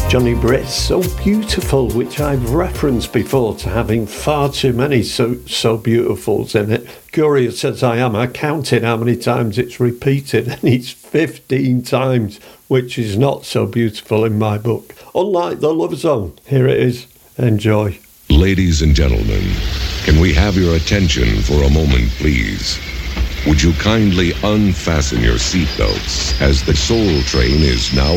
Johnny Britt, So Beautiful, which I've referenced before to having far too many so beautifuls in it. Curious as I am, I counted how many times it's repeated, and it's 15 times, which is not so beautiful in my book. Unlike the Love Zone, here it is. Enjoy. Ladies and gentlemen, can we have your attention for a moment, please? Would you kindly unfasten your seatbelts as the Soul Train is now